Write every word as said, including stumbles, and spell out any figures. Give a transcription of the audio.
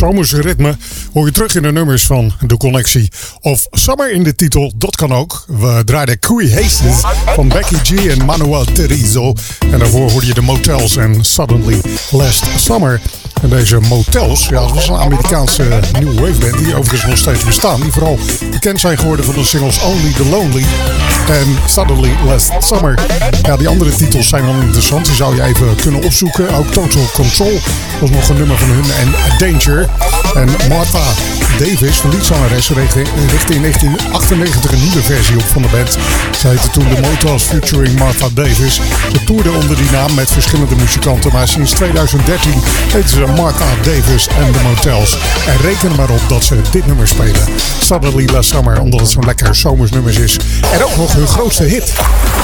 zomerse ritme hoor je terug in de nummers van de collectie. Of Summer in de titel, dat kan ook. We draaiden Cui Hastings van Becky G en Manuel Turizo. En daarvoor hoorde je de Motels en Suddenly Last Summer. En deze Motels, ja, dat was een Amerikaanse new wave band die overigens nog steeds bestaan. Die vooral bekend zijn geworden van de singles Only the Lonely en Suddenly Last Summer. Ja, die andere titels zijn wel interessant. Die zou je even kunnen opzoeken. Ook Total Control was nog een nummer van hun en Danger. En Martha Davis, de liedzangeres, richtte in negentien achtennegentig een nieuwe versie op van de band. Ze heette toen de Motels featuring Martha Davis. Ze toerden onder die naam met verschillende muzikanten. Maar sinds tweeduizend dertien heten ze Martha Davis en de Motels. En reken maar op dat ze dit nummer spelen. Suddenly Last Summer, omdat het zo'n lekker zomersnummers is. En ook nog hun grootste hit.